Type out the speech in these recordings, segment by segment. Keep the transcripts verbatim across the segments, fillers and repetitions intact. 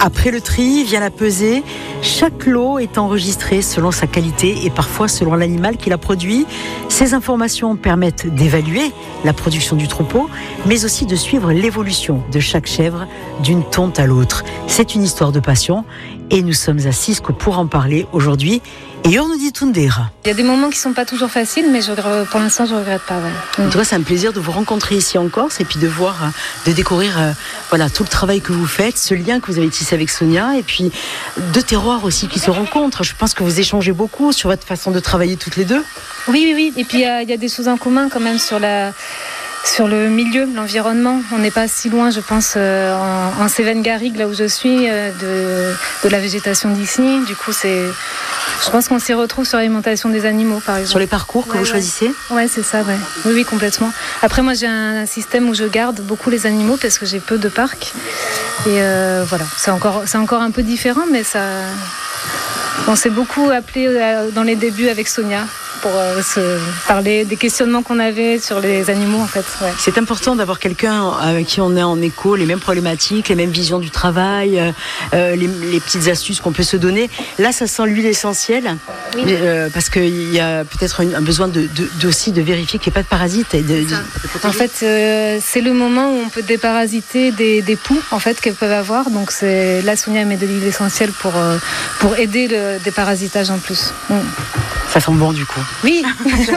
Après le tri, vient la pesée. Chaque lot est enregistré selon sa qualité et parfois selon l'animal qui l'a produit. Ces informations permettent d'évaluer la production du troupeau, mais aussi de suivre l'évolution de chaque chèvre d'une tonte à l'autre. C'est une histoire de passion et nous sommes à Cisco pour en parler aujourd'hui. Et on nous dit Tundera. Il y a des moments qui ne sont pas toujours faciles, mais je, pour l'instant, je ne regrette pas. Ouais. En tout cas, c'est un plaisir de vous rencontrer ici en Corse et puis de voir, de découvrir euh, voilà, tout le travail que vous faites, ce lien que vous avez tissé avec Sonia et puis deux terroirs aussi qui se rencontrent. Je pense que vous échangez beaucoup sur votre façon de travailler toutes les deux. Oui, oui, oui. Et puis, il y, y a des choses en commun quand même sur la... Sur le milieu, l'environnement, on n'est pas si loin, je pense, euh, en, en Cévennes-Garrigues, là où je suis, euh, de, de la végétation d'ici. Du coup, c'est, je pense qu'on s'y retrouve sur l'alimentation des animaux, par exemple. Sur les parcours que ouais, vous ouais. choisissez ? Ouais, c'est ça, ouais. Oui, oui, complètement. Après, moi, j'ai un système où je garde beaucoup les animaux parce que j'ai peu de parcs. Et euh, voilà, c'est encore, c'est encore un peu différent, mais ça... On s'est beaucoup appelé dans les débuts avec Sonia pour euh, se parler des questionnements qu'on avait sur les animaux en fait. Ouais. C'est important d'avoir quelqu'un avec qui on est en écho, les mêmes problématiques, les mêmes visions du travail, euh, les, les petites astuces qu'on peut se donner. Là, ça sent l'huile essentielle, oui. euh, parce qu'il y a peut-être un, un besoin de, de, de, aussi de vérifier qu'il n'y ait pas de parasites. Et de, de... En fait, euh, c'est le moment où on peut déparasiter des, des poux en fait, qu'elles peuvent avoir. Donc c'est, là, Sonia met de l'huile essentielle pour, euh, pour aider le déparasitage en plus. Mm. Ça sent bon du coup. Oui.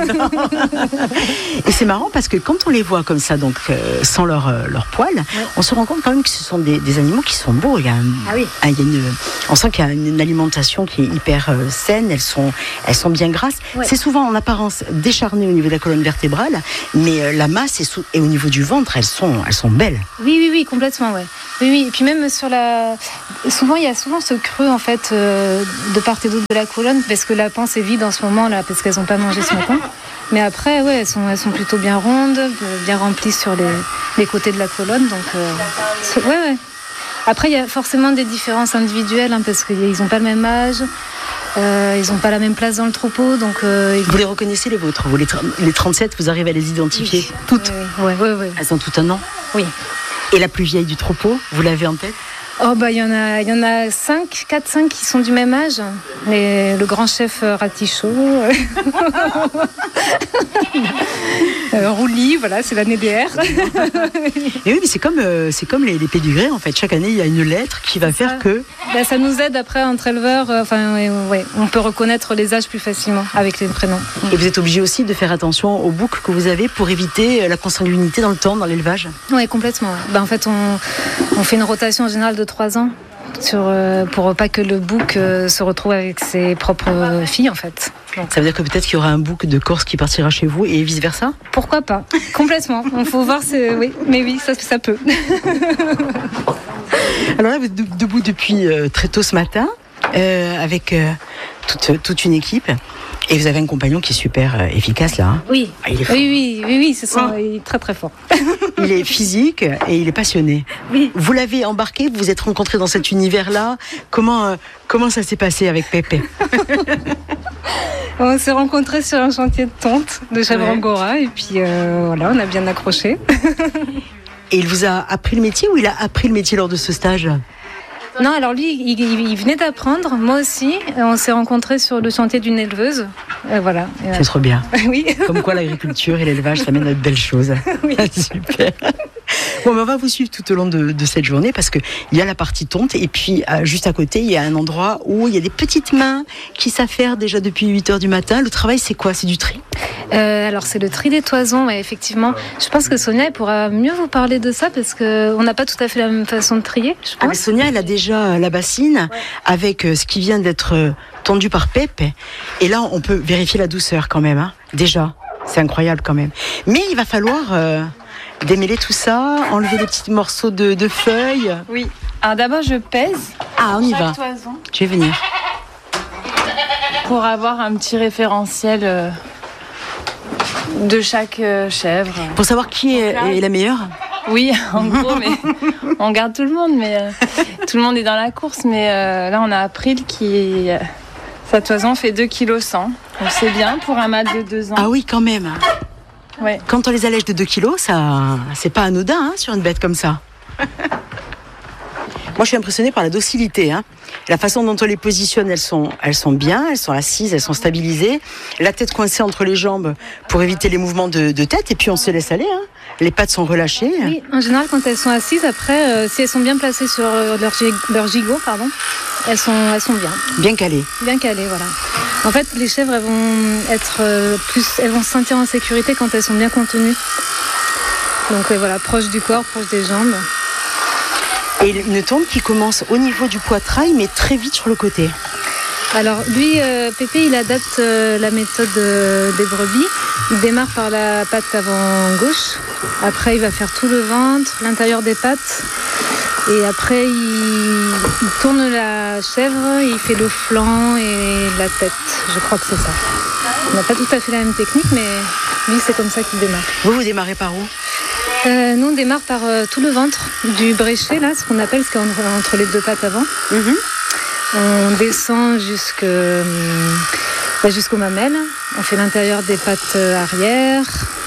Et c'est marrant parce que quand on les voit comme ça, donc euh, sans leur, euh, leur poil, ouais. on se rend compte quand même que ce sont des, des animaux qui sont beaux. Il y a un, ah oui. un, il y a une, on sent qu'il y a une alimentation qui est hyper euh, saine. Elles sont, elles sont bien grasses. Ouais. C'est souvent en apparence décharné au niveau de la colonne vertébrale, mais euh, la masse est sous, et au niveau du ventre, elles sont, elles sont belles. Oui, oui, oui, complètement, ouais. Oui, oui. Et puis même sur la, souvent il y a souvent ce creux en fait euh, de part et d'autre de la colonne parce que la panse est vide en ce moment là parce qu'elles n'ont pas mangé ce matin. Mais après, ouais, elles sont, elles sont plutôt bien rondes, bien remplies sur les, les côtés de la colonne. Donc, euh, ouais, ouais. Après, il y a forcément des différences individuelles hein, parce qu'ils n'ont pas le même âge, euh, ils n'ont pas la même place dans le troupeau. Donc, euh, vous les reconnaissez les vôtres, vous les, les trente-sept, vous arrivez à les identifier oui. toutes. Oui, oui, oui, oui. Elles ont tout un an. Oui. Et la plus vieille du troupeau, vous l'avez en tête ? Oh bah il y en a, il y en a cinq, quatre, cinq qui sont du même âge. Les, le grand chef Ratichot, euh, Roulis, voilà, c'est l'année des R. Et oui, mais c'est comme, euh, c'est comme les, les pédigrés en fait. Chaque année, il y a une lettre qui va faire que. Bah, ça nous aide après entre éleveurs. Euh, enfin, ouais, ouais, on peut reconnaître les âges plus facilement avec les prénoms. Et vous êtes obligé aussi de faire attention aux boucs que vous avez pour éviter la consanguinité dans le temps, dans l'élevage. Oui, complètement. Ouais. Bah, en fait, on, on fait une rotation en général de trois ans sur, euh, pour pas que le bouc euh, se retrouve avec ses propres euh, filles en fait. Donc. Ça veut dire que peut-être qu'il y aura un bouc de Corse qui partira chez vous et vice versa ? Pourquoi pas ? Complètement. Il faut voir, c'est... oui, mais oui, ça, ça peut. Alors là, vous êtes debout depuis euh, très tôt ce matin euh, avec euh, toute, toute une équipe. Et vous avez un compagnon qui est super euh, efficace là. Hein. Oui. Ah, il est fort. oui, oui, oui, oui, c'est ça. Il est très très fort. Il est physique et il est passionné. Oui. Vous l'avez embarqué, vous vous êtes rencontrés dans cet univers-là. Comment euh, comment ça s'est passé avec Pépé ? On s'est rencontrés sur un chantier de tonte de chèvre angora et puis euh, voilà, on a bien accroché. Et il vous a appris le métier ou il a appris le métier lors de ce stage ? Non, alors lui, il, il venait d'apprendre, moi aussi. On s'est rencontrés sur le chantier d'une éleveuse. Et voilà. Et c'est trop bien. Oui. Comme quoi l'agriculture et l'élevage, ça mène à de belles choses. Oui. Super. Bon, ben on va vous suivre tout au long de, de cette journée parce qu'il y a la partie tonte et puis euh, juste à côté, il y a un endroit où il y a des petites mains qui savent faire déjà depuis huit heures du matin. Le travail, c'est quoi ? C'est du tri ? euh, Alors, c'est le tri des toisons, ouais, effectivement. Je pense que Sonia elle pourra mieux vous parler de ça parce qu'on n'a pas tout à fait la même façon de trier, je pense. Ah, mais Sonia, elle a déjà la bassine ouais. avec euh, ce qui vient d'être euh, tendu par Pep. Et là, on peut vérifier la douceur quand même. Hein. Déjà, c'est incroyable quand même. Mais il va falloir... Euh, démêler tout ça, enlever les petits morceaux de, de feuilles. Oui. Alors d'abord, je pèse. Ah, on y va. Toison. Je vais venir. Pour avoir un petit référentiel euh, de chaque euh, chèvre. Pour savoir qui est, est la meilleure ? Oui, en gros, mais on garde tout le monde, mais euh, tout le monde est dans la course. Mais euh, là, on a April qui, euh, sa toison fait deux virgule cent kilos. Donc c'est bien pour un mâle de deux ans. Ah oui, quand même. Ouais. Quand on les allège de deux kilos, ça, c'est pas anodin hein, sur une bête comme ça. Moi, je suis impressionnée par la docilité. Hein. La façon dont on les positionne, elles sont, elles sont bien, elles sont assises, elles sont stabilisées. La tête coincée entre les jambes pour éviter les mouvements de, de tête. Et puis, on se laisse aller. Hein. Les pattes sont relâchées. Oui, en général, quand elles sont assises, après, euh, si elles sont bien placées sur euh, leur, gig- leur gigot, pardon, elles sont, elles sont bien. Bien calées. Bien calées, voilà. En fait, les chèvres, elles vont être euh, plus, elles vont se sentir en sécurité quand elles sont bien contenues. Donc euh, voilà, proche du corps, proche des jambes. Et une tonte qui commence au niveau du poitrail, mais très vite sur le côté. Alors lui, euh, Pépé, il adapte euh, la méthode euh, des brebis. Il démarre par la patte avant gauche. Après, il va faire tout le ventre, l'intérieur des pattes. Et après, il, il tourne la chèvre, il fait le flanc et la tête. Je crois que c'est ça. On n'a pas tout à fait la même technique, mais lui, c'est comme ça qu'il démarre. Vous, vous démarrez par où ? Euh, nous, on démarre par euh, tout le ventre du bréchet, là, ce qu'on appelle, ce qu'on a entre les deux pattes avant. Mm-hmm. On descend jusque, euh, jusqu'aux mamelles. On fait l'intérieur des pattes arrière.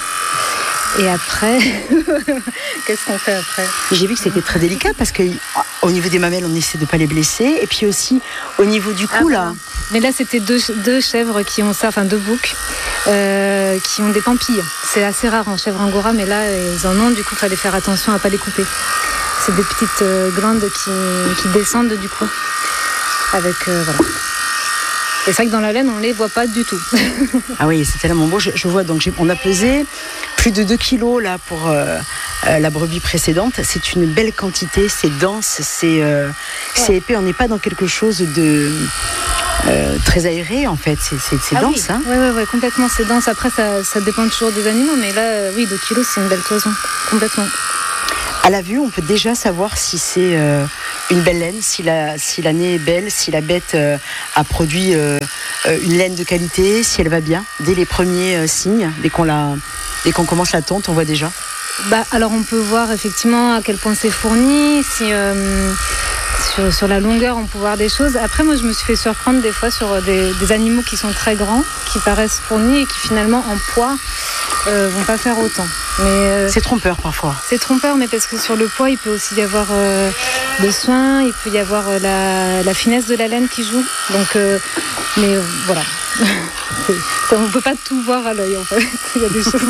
Et après, qu'est-ce qu'on fait après ? J'ai vu que c'était très délicat parce qu'au niveau des mamelles, on essaie de ne pas les blesser. Et puis aussi, au niveau du cou, ah, là. Mais là, c'était deux, deux chèvres qui ont ça, enfin deux boucs, euh, qui ont des pampilles. C'est assez rare en chèvre angora, mais là, ils en ont. Du coup, il fallait faire attention à ne pas les couper. C'est des petites euh, glandes qui, qui descendent du cou. Avec, euh, voilà. Et c'est vrai que dans la laine, on ne les voit pas du tout. Ah oui, c'est tellement beau. Je, je vois, donc j'ai, on a pesé plus de deux kilos là, pour euh, euh, la brebis précédente. C'est une belle quantité, c'est dense, c'est, euh, ouais. c'est épais. On n'est pas dans quelque chose de euh, très aéré, en fait. C'est, c'est, c'est ah dense. Oui, hein. ouais, ouais, ouais, complètement, c'est dense. Après, ça, ça dépend toujours des animaux, mais là, euh, oui, deux kilos, c'est une belle toison, complètement. À la vue, on peut déjà savoir si c'est euh, une belle laine, si la, si la nez est belle, si la bête euh, a produit euh, une laine de qualité, si elle va bien. Dès les premiers euh, signes, dès qu'on, la, dès qu'on commence la tonte, on voit déjà. Bah, alors on peut voir effectivement à quel point c'est fourni, si, euh, sur, sur la longueur on peut voir des choses. Après moi je me suis fait surprendre des fois sur des, des animaux qui sont très grands, qui paraissent fournis et qui finalement en poids euh, vont pas faire autant. Mais, euh, c'est trompeur parfois. C'est trompeur, mais parce que sur le poids il peut aussi y avoir euh, de soin, il peut y avoir euh, la, la finesse de la laine qui joue. Donc, euh, mais euh, voilà, c'est, on peut pas tout voir à l'œil en fait. Il y a des choses.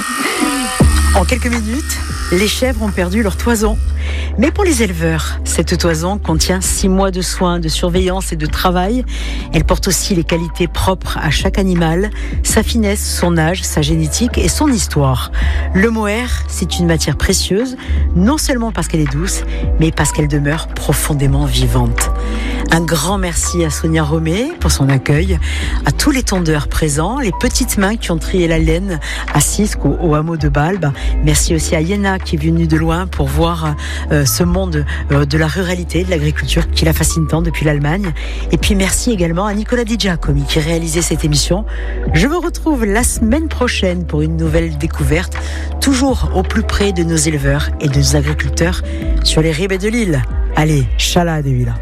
En quelques minutes, les chèvres ont perdu leur toison. Mais pour les éleveurs, cette toison contient six mois de soins, de surveillance et de travail. Elle porte aussi les qualités propres à chaque animal, sa finesse, son âge, sa génétique et son histoire. Le mohair, c'est une matière précieuse, non seulement parce qu'elle est douce, mais parce qu'elle demeure profondément vivante. Un grand merci à Sonia Romé pour son accueil, à tous les tondeurs présents, les petites mains qui ont trié la laine à Sisque, au, au hameau de Balbe. Merci aussi à Yéna qui est venue de loin pour voir euh, ce monde euh, de la ruralité, de l'agriculture qui la fascine tant depuis l'Allemagne. Et puis merci également à Nicolas Di Giacomi qui réalisait cette émission. Je vous retrouve la semaine prochaine pour une nouvelle découverte, toujours au plus près de nos éleveurs et de nos agriculteurs sur les ribes de l'île. Allez, Chala de Villa.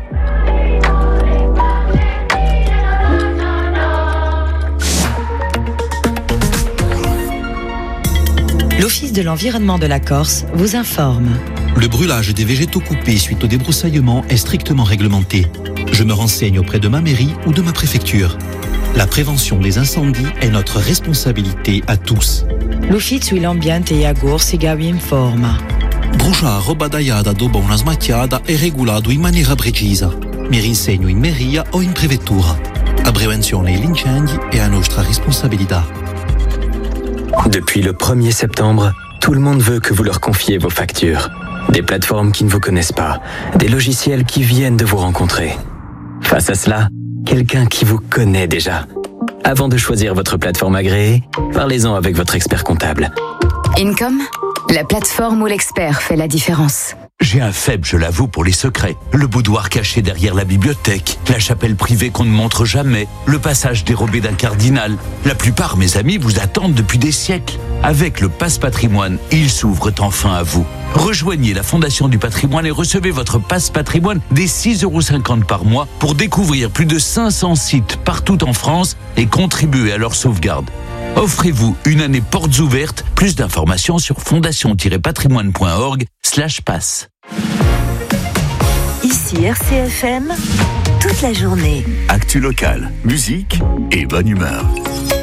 L'Office de l'environnement de la Corse vous informe. Le brûlage des végétaux coupés suite au débroussaillement est strictement réglementé. Je me renseigne auprès de ma mairie ou de ma préfecture. La prévention des incendies est notre responsabilité à tous. L'Ufficio dell'Ambiente e Agorsiga vi informa. Bruciare roba tagliata dopo una smacchiata è regolato in maniera precisa. Mi rinsegno in mairia o in prefettura. La prevenzione degli incendi è a nostra responsabilità. Depuis le premier septembre, tout le monde veut que vous leur confiez vos factures. Des plateformes qui ne vous connaissent pas, des logiciels qui viennent de vous rencontrer. Face à cela, quelqu'un qui vous connaît déjà. Avant de choisir votre plateforme agréée, parlez-en avec votre expert comptable. Income, la plateforme où l'expert fait la différence. J'ai un faible, je l'avoue, pour les secrets. Le boudoir caché derrière la bibliothèque, la chapelle privée qu'on ne montre jamais, le passage dérobé d'un cardinal. La plupart, mes amis, vous attendent depuis des siècles. Avec le Passe Patrimoine, ils s'ouvrent enfin à vous. Rejoignez la Fondation du Patrimoine et recevez votre Passe Patrimoine dès six euros cinquante par mois pour découvrir plus de cinq cents sites partout en France et contribuer à leur sauvegarde. Offrez-vous une année portes ouvertes. Plus d'informations sur fondation tiret patrimoine point org slash passe. ici R C F M, toute la journée. Actu locale, musique et bonne humeur.